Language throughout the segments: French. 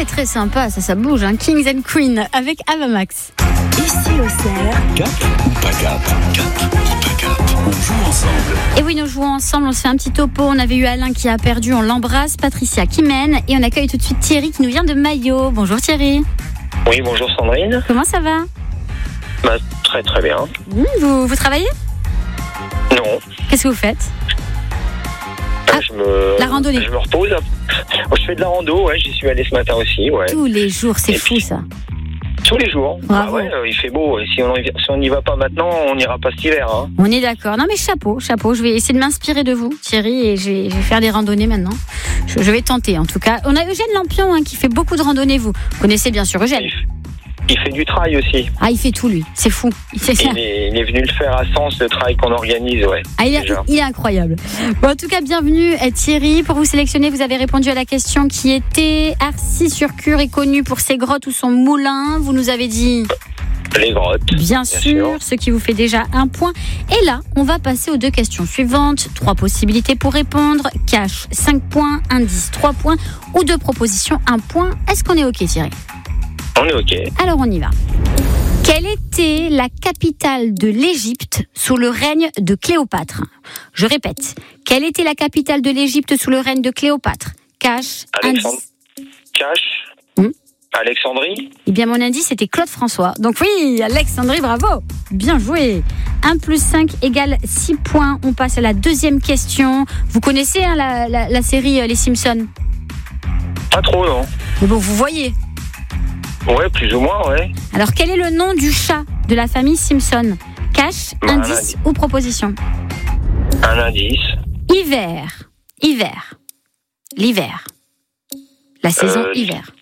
très sympa, ça bouge, hein. Kings and Queen avec Avamax. Ici au Cerf. Cap ou pas cap? Cap ou pas cap? On joue ensemble. Et oui, nous jouons ensemble, on se fait un petit topo. On avait eu Alain qui a perdu, on l'embrasse, Patricia qui mène. Et on accueille tout de suite Thierry qui nous vient de Maillot. Bonjour Thierry. Oui, bonjour Sandrine. Comment ça va? Très très bien. Vous travaillez? Non. Qu'est-ce que vous faites? La randonnée. Je me repose. Je fais de la rando, ouais, j'y suis allé ce matin aussi, ouais. Tous les jours, c'est fou ça. Tous les jours. Bravo. Ah ouais, il fait beau. Si on n'y va pas maintenant, on n'ira pas cet hiver. Hein. On est d'accord. Non mais chapeau. Je vais essayer de m'inspirer de vous, Thierry, et je vais faire des randonnées maintenant. Je vais tenter en tout cas. On a Eugène Lampion qui fait beaucoup de randonnées, vous connaissez bien sûr Eugène. Il fait du trail aussi. Ah, il fait tout lui, c'est fou. Il est venu le faire à Sens, le trail qu'on organise, ouais. Ah, il est incroyable. Bon, en tout cas, bienvenue Thierry. Pour vous sélectionner, vous avez répondu à la question qui était Arcis-sur-Cure est connu pour ses grottes ou son moulin. Vous nous avez dit les grottes. Bien sûr, ce qui vous fait déjà un point. Et là, on va passer aux deux questions suivantes. 3 possibilités pour répondre. Cash, 5 points. Indice, 3 points. Ou 2 propositions, 1 point. Est-ce qu'on est OK, Thierry? On est OK. Alors, on y va. Quelle était la capitale de l'Égypte sous le règne de Cléopâtre? Je répète. Quelle était la capitale de l'Égypte sous le règne de Cléopâtre? Cash, indice. Cash. Alexandrie. Eh bien, mon indice, c'était Claude François. Donc oui, Alexandrie, bravo. Bien joué. 1 plus 5 égale 6 points. On passe à la deuxième question. Vous connaissez la série Les Simpsons? Pas trop, non. Mais bon, vous voyez. Ouais, plus ou moins, ouais. Alors, quel est le nom du chat de la famille Simpson? Cash, indice ou proposition? Un indice. Hiver. L'hiver. La saison hiver.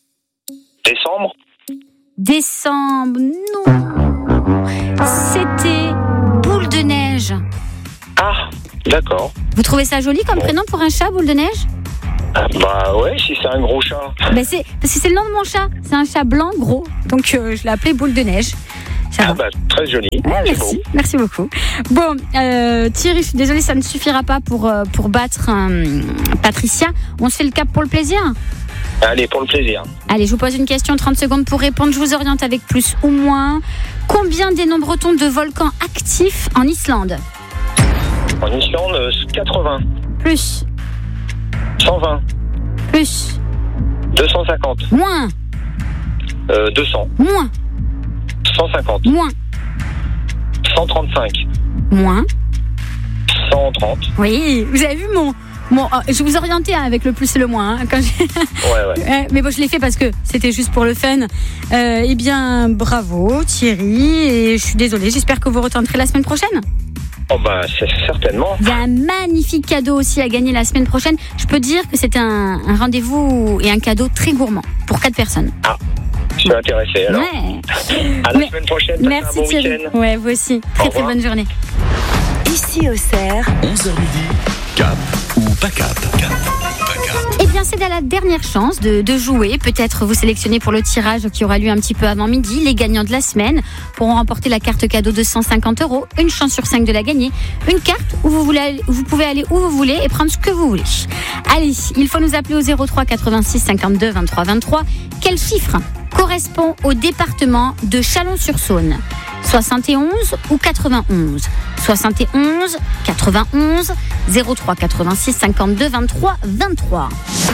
Décembre, non. C'était Boule de Neige. Ah, d'accord. Vous trouvez ça joli comme prénom pour un chat, Boule de Neige? Bah ouais, si c'est un gros chat. Parce que c'est le nom de mon chat. C'est un chat blanc, gros. Donc je l'ai appelé Boule de Neige. Très joli. Ouais, merci beaucoup. Bon, Thierry, je suis désolée, ça ne suffira pas pour battre Patricia. On se fait le cap pour le plaisir? Allez, pour le plaisir. Allez, je vous pose une question, 30 secondes pour répondre. Je vous oriente avec plus ou moins. Combien dénombre-t-on de volcans actifs en Islande? En Islande, 80. Plus. 120. Plus. 250. Moins. 200. Moins. 150. Moins. 135. Moins. 130. Oui, vous avez vu je vous orientais avec le plus et le moins. Quand Ouais. Mais bon, je l'ai fait parce que c'était juste pour le fun. Eh bien, bravo Thierry. Et je suis désolée, j'espère que vous retenterez la semaine prochaine. Oh bah, c'est certainement. Il y a un magnifique cadeau aussi à gagner la semaine prochaine. Je peux dire que c'est un rendez-vous et un cadeau très gourmand pour 4 personnes. Ah, je suis intéressé alors. Ouais. À la semaine prochaine. Merci un bon Thierry. week-end. Ouais, vous aussi. Très bonne journée. Ici au Cerf. 11h midi. Cap ou pas cap? Cap ou pas cap? Eh bien, c'est la dernière chance de jouer. Peut-être vous sélectionner pour le tirage qui aura lieu un petit peu avant midi. Les gagnants de la semaine pourront remporter la carte cadeau de 150 €. Une chance sur 5 de la gagner. Une carte où vous pouvez aller où vous voulez et prendre ce que vous voulez. Allez, il faut nous appeler au 03 86 52 23 23. Quel chiffre correspond au département de Chalon-sur-Saône? 71 ou 91? 71, 91, 03 86 52 23 23.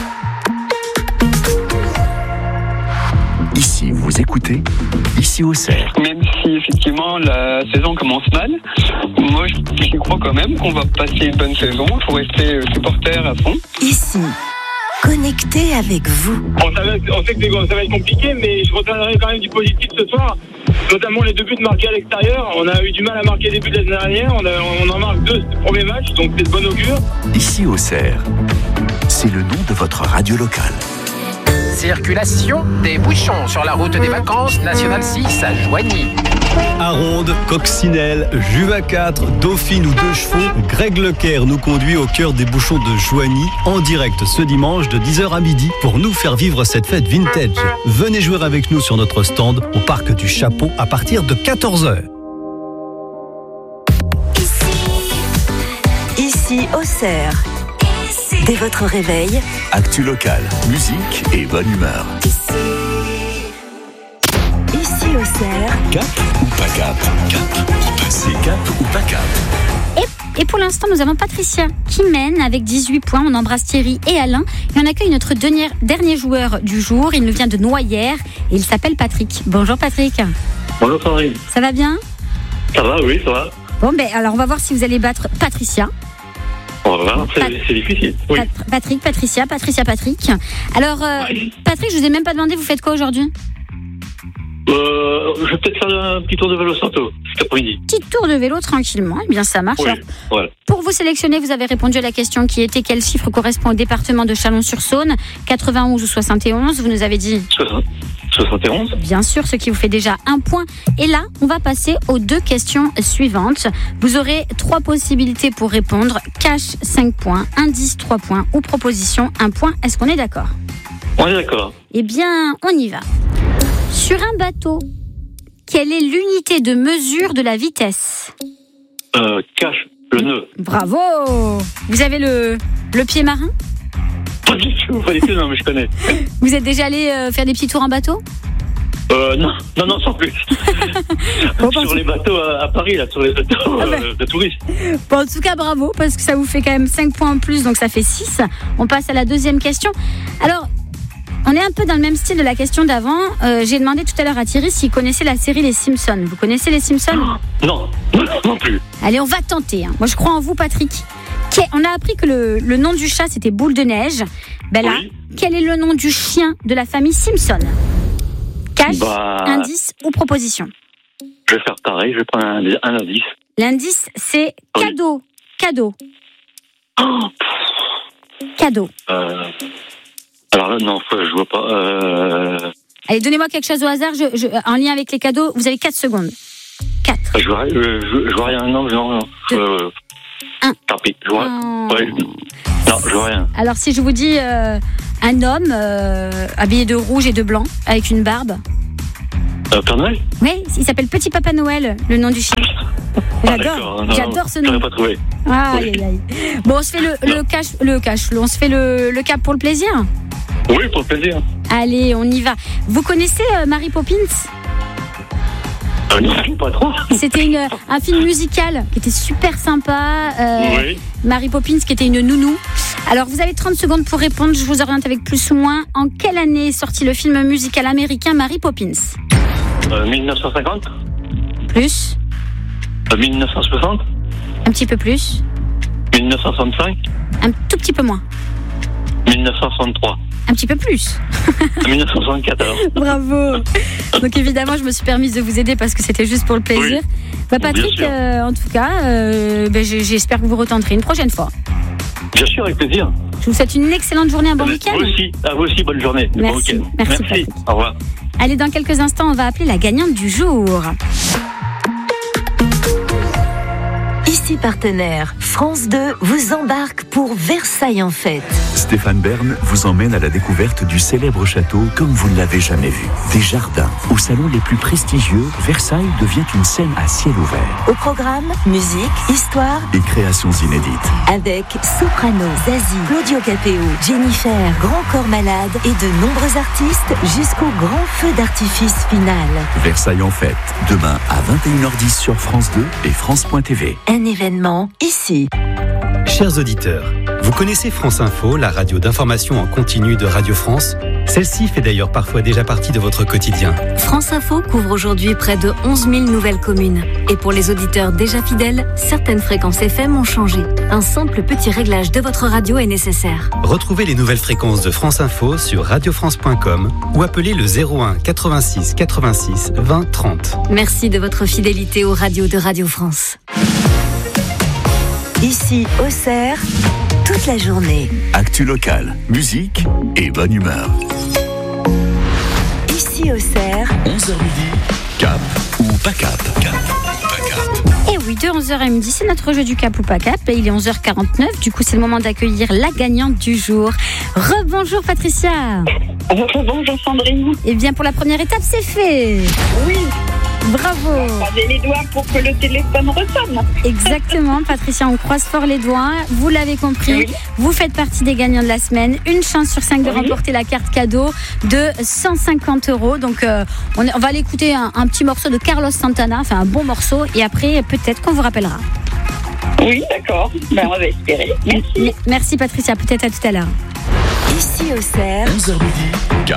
Ici, vous écoutez, ici au Cerf. Même si effectivement la saison commence mal, moi je crois quand même qu'on va passer une bonne saison. Il faut rester supporter à fond. Ici, connecté avec vous. On sait que ça va être compliqué, mais je retiendrai quand même du positif ce soir. Notamment les 2 buts marqués à l'extérieur. On a eu du mal à marquer les buts de la dernière. On en marque 2 ce premier match, donc c'est de bon augure. Ici au Cerf, c'est le nom de votre radio locale. Circulation des bouchons sur la route des vacances nationale 6 à Joigny. Aronde, Coccinelle, Juva 4, Dauphine ou 2 chevaux, Greg Lecaire nous conduit au cœur des bouchons de Joigny en direct ce dimanche de 10h à midi pour nous faire vivre cette fête vintage. Venez jouer avec nous sur notre stand au parc du Chapeau à partir de 14h. Ici au Cerf. Dès votre réveil, Actu locale, musique et bonne humeur. ici Auxerre, Cap ou pas cap? C'est cap ou pas cap? Et pour l'instant, nous avons Patricia qui mène avec 18 points. On embrasse Thierry et Alain. Et on accueille notre dernier joueur du jour. Il nous vient de Noyères et il s'appelle Patrick. Bonjour Patrick. Bonjour Sandrine. Ça va bien? Ça va, oui, ça va. Bon, alors on va voir si vous allez battre Patricia. On va voir, c'est difficile. Oui. Patrick. Alors, Patrick, je vous ai même pas demandé, vous faites quoi aujourd'hui? Je vais peut-être faire un petit tour de vélo Santo cet après-midi. Petit tour de vélo tranquillement, eh bien ça marche. Oui, Alors, voilà. pour vous sélectionner, vous avez répondu à la question qui était quel chiffre correspond au département de Chalon-sur-Saône, 91 ou 71. Vous nous avez dit 71. bien sûr, ce qui vous fait déjà un point. Et là, on va passer aux 2 questions suivantes. Vous aurez 3 possibilités pour répondre. Cash 5 points, indice 3 points ou proposition 1 point. Est-ce qu'on est d'accord? On est d'accord. Eh bien, on y va. Sur un bateau, quelle est l'unité de mesure de la vitesse? Cache le nœud. Bravo! Vous avez le pied marin? Pas du tout, non, mais je connais. Vous êtes déjà allé faire des petits tours en bateau? Non, sans plus. Bon, sur les bateaux à Paris, là, sur les bateaux de touristes. Bon, en tout cas, bravo, parce que ça vous fait quand même 5 points en plus, donc ça fait 6. On passe à la deuxième question. Alors, on est un peu dans le même style de la question d'avant. J'ai demandé tout à l'heure à Thierry s'il connaissait la série Les Simpsons. Vous connaissez Les Simpsons? Non plus. Allez, on va tenter. Moi, je crois en vous, Patrick. On a appris que le nom du chat, c'était Boule de Neige. Ben là, quel est le nom du chien de la famille Simpson? Cash, indice ou proposition? Je vais faire pareil, je vais prendre un indice. L'indice, c'est cadeau. Cadeau. Cadeau. Alors là, non, je vois pas. Allez, donnez-moi quelque chose au hasard, en lien avec les cadeaux. Vous avez 4 secondes. 4. Je vois rien, non. 1. Tant pis, je vois. Non, je vois rien. Alors, si je vous dis un homme habillé de rouge et de blanc, avec une barbe. Père Noël? Oui, il s'appelle Petit Papa Noël, le nom du chien. J'adore ce nom. Je n'aurais pas trouvé. Aïe. Bon, on se fait on se fait le cap pour le plaisir? Oui, pour le plaisir. Allez, on y va. Vous connaissez Mary Poppins? Non, pas trop. C'était un film musical qui était super sympa. Oui. Mary Poppins qui était une nounou. Alors, vous avez 30 secondes pour répondre. Je vous oriente avec plus ou moins. En quelle année est sorti le film musical américain Mary Poppins? 1950. Plus? 1960. Un petit peu plus? 1965. Un tout petit peu moins? 1963. Un petit peu plus? 1964 alors. Bravo. Donc évidemment, je me suis permise de vous aider parce que c'était juste pour le plaisir. Oui. Patrick, en tout cas, j'espère que vous retenterez une prochaine fois. Bien sûr, avec plaisir. Je vous souhaite une excellente journée, un bon week-end. À vous aussi, bonne journée. Merci. Bon Merci Patrick. Au revoir. Allez, dans quelques instants, on va appeler la gagnante du jour. ici partenaire, France 2 vous embarque pour Versailles en fête. Stéphane Bern vous emmène à la découverte du célèbre château comme vous ne l'avez jamais vu. Des jardins, aux salons les plus prestigieux, Versailles devient une scène à ciel ouvert. Au programme, musique, histoire et créations inédites. Avec Soprano, Zazie, Claudio Capéo, Jennifer, Grand Corps Malade et de nombreux artistes jusqu'au grand feu d'artifice final. Versailles en fête, demain à 21h10 sur France 2 et France.tv. Un événement ici. Chers auditeurs, vous connaissez France Info, la radio d'information en continu de Radio France? Celle-ci fait d'ailleurs parfois déjà partie de votre quotidien. France Info couvre aujourd'hui près de 11 000 nouvelles communes. Et pour les auditeurs déjà fidèles, certaines fréquences FM ont changé. Un simple petit réglage de votre radio est nécessaire. Retrouvez les nouvelles fréquences de France Info sur radiofrance.com ou appelez le 01 86 86 20 30. Merci de votre fidélité aux radios de Radio France. Ici, Auxerre, toute la journée. Actu locale, musique et bonne humeur. Ici, Auxerre. 11h midi, cap ou pas cap? Cap ou pas cap? Et oui, de 11h à midi, c'est notre jeu du cap ou pas cap. Et il est 11h49, du coup c'est le moment d'accueillir la gagnante du jour. Rebonjour Patricia. Bonjour Sandrine. Et bien pour la première étape, c'est fait. Oui. Bravo. Croisez les doigts pour que le téléphone ressonne. Exactement, Patricia, on croise fort les doigts. Vous l'avez compris, vous faites partie des gagnants de la semaine. Une chance sur 5 de remporter la carte cadeau de 150 €. Donc, on va aller écouter un petit morceau de Carlos Santana, enfin un bon morceau, et après, peut-être qu'on vous rappellera. Oui, d'accord. On va espérer. Merci. Merci, Patricia. Peut-être à tout à l'heure. Ici au Cerf. 11h midi.